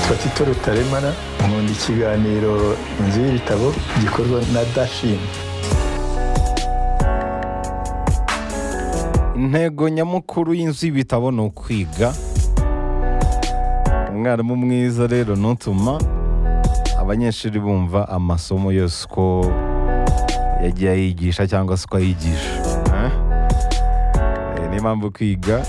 nitwa Tito Rutaremara, nkunda ikiganiro inzu y'ibitabo gikorwa na Dashin. Intego nyamukuru y'inzu y'ibitabo ni ukwiga. Umwarimu mwiza rero nutuma abanyeshuri bumva amasomo yose uko yagiye ayigisha cyangwa se uko ayigisha. Niyo mpamvu kwiga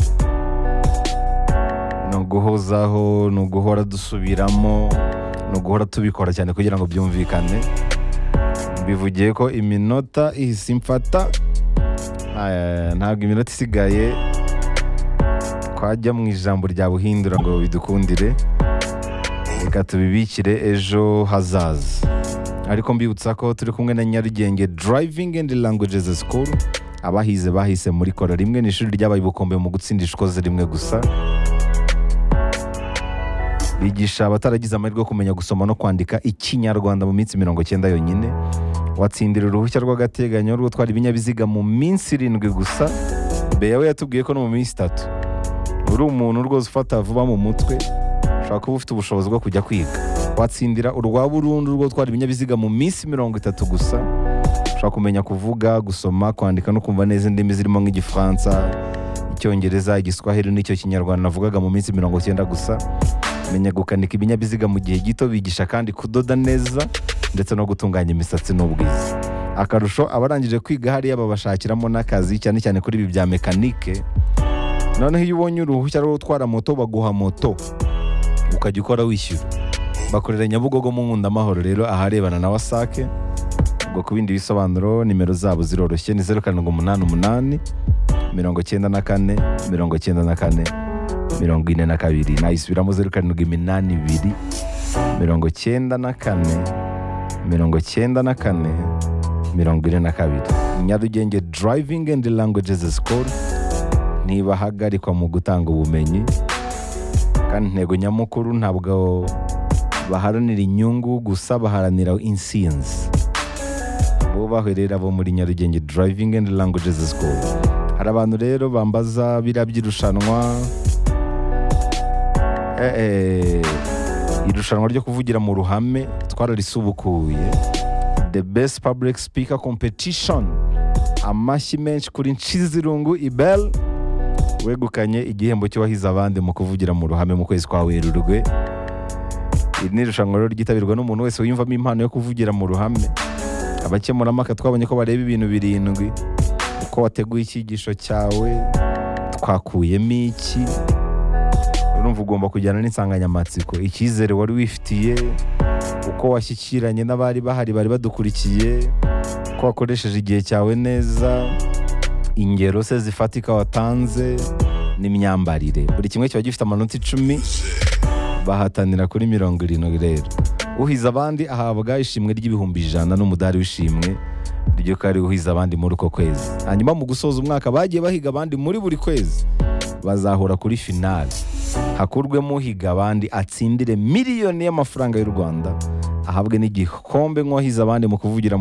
ni uguhozaho, ni uguhora dusubiramo, ni uguhora tubikora cyane kugira ngo byumvikane. Bivugiye ko iminota ihise imfata, ntabwo iminota isigaye twajya mu ijambo rya buhindura ngo bidukundire, reka tubibikire ejo hazaza. Ariko mbibutsa ko turi kumwe na Nyarugenge Driving and Languages School. Abahize bahise muri kora rimwe, ni ishuri ryabaye ubukombe mu gutsindisha ikoze rimwe gusa. Bigisha abataragize amahirwe yo kumenya gusoma no kwandika ikinyarwanda mu minsi 90 yonyine. Watsindira uruhushya rw'agateganyo rwo gutwara ibinyabiziga mu minsi 7 gusa. Beyawe yatubwiye ko no mu minsi 3. Uri umuntu rwose ufata vuba mu mutwe, ushaka kuba ufite ubushobozi bwo kujya kwiga. Watsindira urwa burundu rwo gutwara ibinyabiziga mu minsi 30 gusa. Ushaka kumenya kuvuga, gusoma, kwandika no kumva neza indimi zirimo nk'igifaransa, icyongereza, igiswahili n'icyo kinyarwanda navugaga mu minsi 90 gusa. Menya gukanika ibinyabiziga mu gihe gito. Bigisha kandi kudoda neza ndetse no gutunganya imisatsi n'ubwiza. Akarusho abarangije kwiga hariya babashakiramo n'akazi, cyane cyane kuri ibi bya mekanike. Noneho iyo ubonye uruhushya rwo gutwara moto baguha moto ukajya ukora wishyura. Bakorera Nyabugogo mu Nkundamahoro rero aharebana na Wasake. Ubwo ku bindi bisobanuro nimero zabo ziroroshye, ni 0788 94 94 42. Nayisubiramo 0782 94 94 42. Nyarugenge Driving and Languages School ntibahagarikwa mu gutanga ubumenyi, kandi intego nyamukuru ntabwo baharanira inyungu gusa, baharanira insinzi. Bo bahwerera bo muri Nyarugenge Driving and Languages School. Hari abantu rero bambaza birabyirushanwa, irushanwa ryo kuvugira mu ruhame twararisubukuye, The Best Public Speaker Competition. Amashyi menshi kuri Nshizirungu Ibel wegukanye igihembo cy'uwahize abandi mu kuvugira mu ruhame mu kwezi kwa Werurwe. Iri ni irushanwa rero ryitabirwa n'umuntu wese wiyumvamo impano yo kuvugira mu ruhame. Abakemurampaka twabonye ko bareba ibintu 7: uko wateguye icyigisho cyawe, twakuyemo iki, urumva ugomba kujyana n'insanganyamatsiko, icyizere wari wifitiye, uko washyikiranye n'abari bahari bari badukurikiye, uko wakoresheje igihe cyawe neza, ingero se zifatika watanze n'imyambarire. Buri kimwe kiba gifite amanota 10, bahatanira kuri 70 rero. Uhiza abandi ahabwa ishimwe ry'ibihumbi 100 n'umudari w'ishimwe ryo kari uhiza abandi muri uko kwezi. Hanyuma mu gusoza umwaka bagiye bahiga abandi muri buri kwezi, bazahura kuri finale, hakurwemo uhiga abandi atsindire miliyoni y'amafaranga y'u Rwanda, ahabwe n'igikombe nk'uwahize abandi mu kuvugira